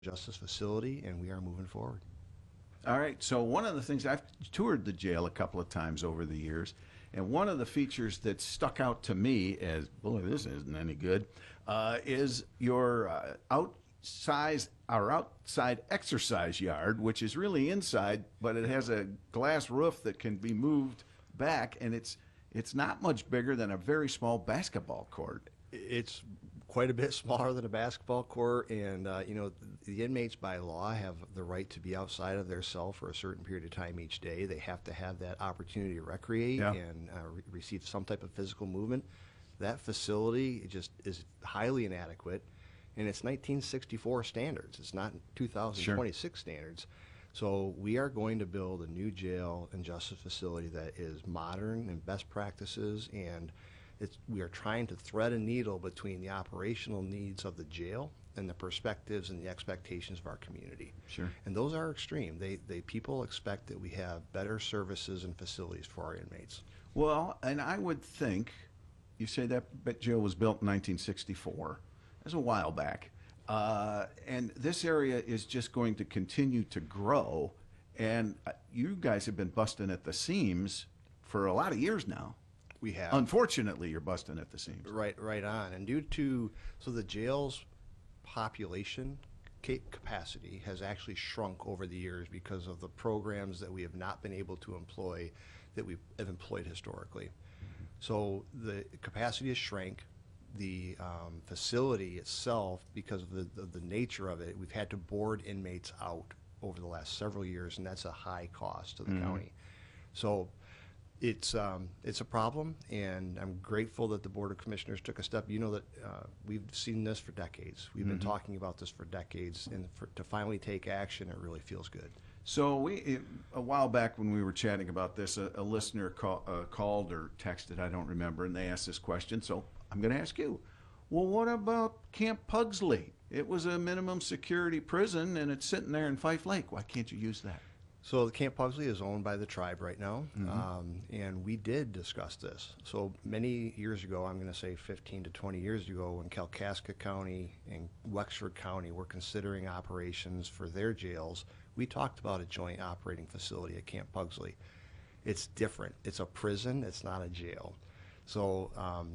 Justice facility, and we are moving forward. All right. So one of the things I've toured the jail a couple of times over the years, and one of the features that stuck out to me as, boy, this isn't any good, is your outside exercise yard, which is really inside, but it has a glass roof that can be moved back, and it's not much bigger than a very small basketball court. It's quite a bit smaller than a basketball court, and the inmates by law have the right to be outside of their cell for a certain period of time each day. They have to have that opportunity to recreate Yeah. and receive some type of physical movement. That facility just is highly inadequate, and it's 1964 standards. It's not 2026 standards. So we are going to build a new jail and justice facility that is modern and best practices, and we are trying to thread a needle between the operational needs of the jail and the perspectives and the expectations of our community. Sure. And those are extreme. People expect that we have better services and facilities for our inmates. Well, and I would think, you say that jail was built in 1964. That's a while back. And this area is just going to continue to grow. And you guys have been busting at the seams for a lot of years now. We have. Unfortunately, you're busting at the seams. Right on. And so the jail's population capacity has actually shrunk over the years because of the programs that we have not been able to employ that we have employed historically. So the capacity has shrank. The facility itself, because of the nature of it, we've had to board inmates out over the last several years, and that's a high cost to the county. So it's a problem, and I'm grateful that the Board of Commissioners took a step. You know that we've seen this for decades. We've been talking about this for decades, and to finally take action, it really feels good. So a while back when we were chatting about this, a listener called or texted, I don't remember, and they asked this question. So I'm going to ask you. Well, what about Camp Pugsley? It was a minimum security prison, and it's sitting there in Fife Lake. Why can't you use that? So the Camp Pugsley is owned by the tribe right now, and we did discuss this. So many years ago, I'm going to say 15 to 20 years ago, when Kalkaska County and Wexford County were considering operations for their jails, we talked about a joint operating facility at Camp Pugsley. It's different. It's a prison. It's not a jail. So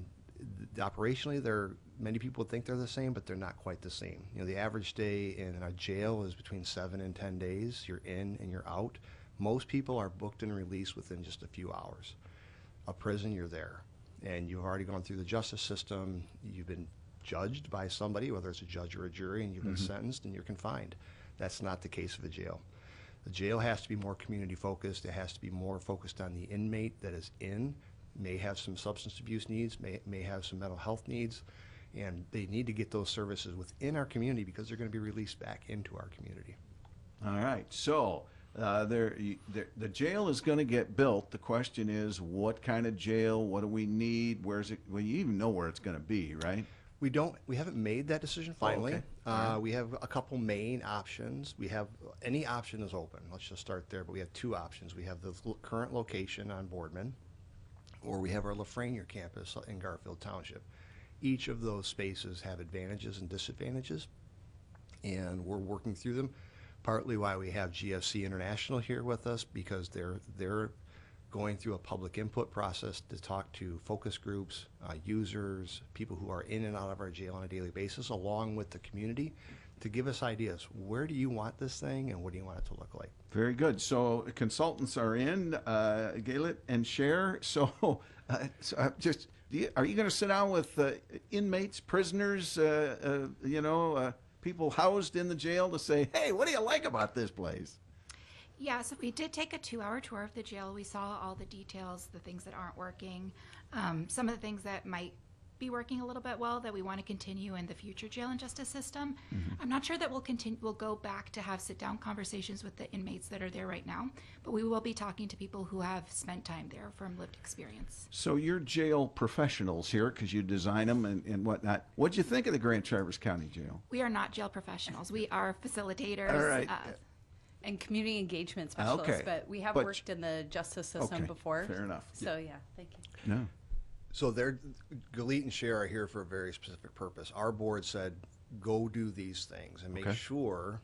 operationally, many people think they're the same, but they're not quite the same. The average stay in a jail is between 7 and 10 days. You're in and you're out. Most people are booked and released within just a few hours. A prison, you're there, and you've already gone through the justice system. You've been judged by somebody, whether it's a judge or a jury, and you've been sentenced and you're confined. That's not the case of a jail. The jail has to be more community focused. It has to be more focused on the inmate that is in, may have some substance abuse needs, may have some mental health needs, and they need to get those services within our community because they're going to be released back into our community. All right. So the jail is going to get built. The question is, what kind of jail? What do we need? Where's it? Well, you even know where it's going to be, right? We haven't made that decision finally. Okay. Right. We have a couple main options. Any option is open. Let's just start there. But we have two options. We have the current location on Boardman, or we have our Lafreniere campus in Garfield Township. Each of those spaces have advantages and disadvantages, and we're working through them. Partly why we have GFC International here with us, because they're going through a public input process to talk to focus groups, users, people who are in and out of our jail on a daily basis, along with the community, to give us ideas. Where do you want this thing, and what do you want it to look like? Very good. So consultants are in, Galit and Cher. So are you going to sit down with inmates, prisoners, people housed in the jail to say, hey, what do you like about this place? Yeah, so we did take a 2-hour tour of the jail. We saw all the details, the things that aren't working, some of the things that might be working a little bit well that we want to continue in the future jail and justice system. I'm not sure that we'll go back to have sit-down conversations with the inmates that are there right now, but we will be talking to people who have spent time there from lived experience. So you're jail professionals here because you design them and whatnot. What'd you think of the Grand Traverse County Jail? We are not jail professionals. We are facilitators. All right. And community engagement specialists, Okay. but we have But- worked in the justice system Okay, before. fair enough. So yeah, thank you. No. So Galit and Cher are here for a very specific purpose. Our board said go do these things and make Okay. sure